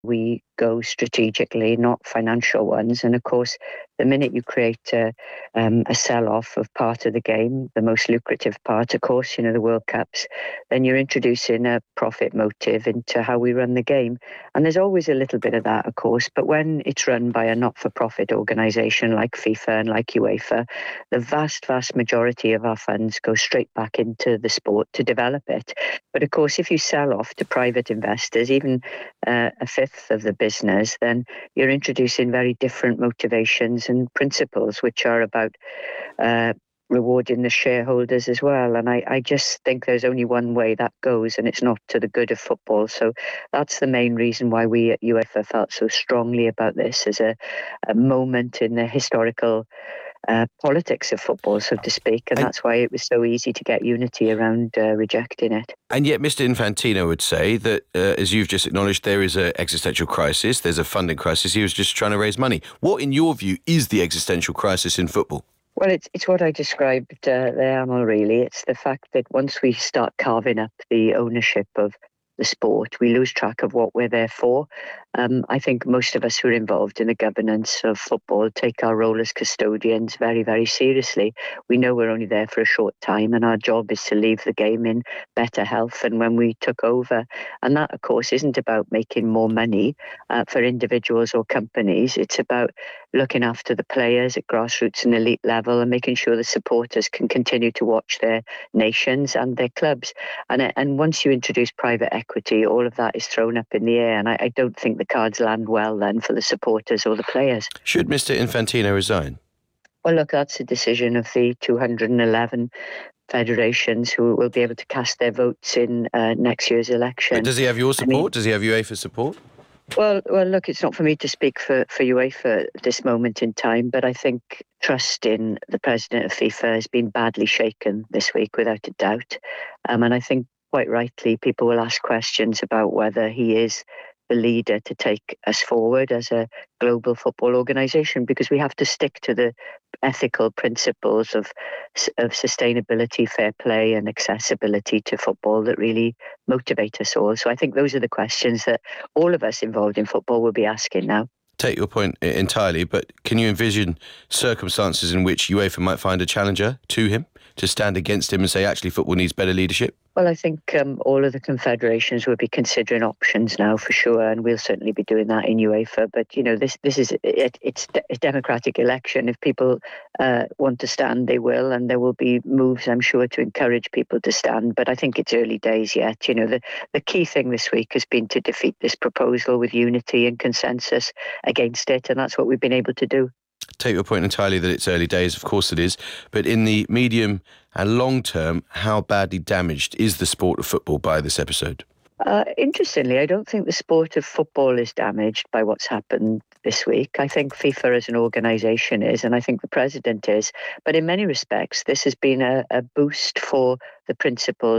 We go strategically, not financial ones. And of course, the minute you create a sell-off of part of the game, the most lucrative part, of course, the World Cups, then you're introducing a profit motive into how we run the game. And there's always a little bit of that, of course, but when it's run by a not-for-profit organisation like FIFA and like UEFA, the vast, vast majority of our funds go straight back into the sport to develop it. But of course, if you sell off to private investors, even a fifth of the business, then you're introducing very different motivations and principles, which are about rewarding the shareholders as well. And I just think there's only one way that goes, and it's not to the good of football. So that's the main reason why we at UEFA felt so strongly about this as a moment in the historical politics of football, so to speak, and that's why it was so easy to get unity around rejecting it. And yet Mr. Infantino would say that, as you've just acknowledged, there is an existential crisis, there's a funding crisis. He was just trying to raise money. What, in your view, is the existential crisis in football? Well, it's what I described there, Amal, really. It's the fact that once we start carving up the ownership of the sport, we lose track of what we're there for. I think most of us who are involved in the governance of football take our role as custodians very, very seriously. We know we're only there for a short time, and our job is to leave the game in better health than when we took over. And that, of course, isn't about making more money for individuals or companies. It's about looking after the players at grassroots and elite level and making sure the supporters can continue to watch their nations and their clubs. And once you introduce private equity, all of that is thrown up in the air. And I don't think the cards land well then for the supporters or the players. Should Mr. Infantino resign? Well, look, that's a decision of the 211 federations who will be able to cast their votes in next year's election. But does he have your support? Does he have UEFA support? Well, look, it's not for me to speak for UEFA at this moment in time, but I think trust in the president of FIFA has been badly shaken this week, without a doubt. And I think quite rightly, people will ask questions about whether he is the leader to take us forward as a global football organisation, because we have to stick to the ethical principles of sustainability, fair play and accessibility to football that really motivate us all. So I think those are the questions that all of us involved in football will be asking now. Take your point entirely, but can you envision circumstances in which UEFA might find a challenger to him to stand against him and say, actually, football needs better leadership? Well, I think all of the confederations will be considering options now for sure, and we'll certainly be doing that in UEFA. But this is it's a democratic election. If people want to stand, they will, and there will be moves, I'm sure, to encourage people to stand. But I think it's early days yet. The key thing this week has been to defeat this proposal with unity and consensus against it, and that's what we've been able to do. Take your point entirely that it's early days, of course it is, but in the medium and long term, how badly damaged is the sport of football by this episode? Interestingly, I don't think the sport of football is damaged by what's happened this week. I think FIFA as an organisation is, and I think the president is. But in many respects, this has been a boost for the principles